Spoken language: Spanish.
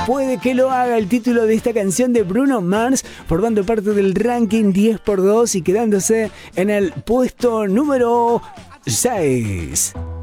Puede que lo haga, el título de esta canción de Bruno Mars, formando parte del ranking 10x2 y quedándose en el puesto número 6.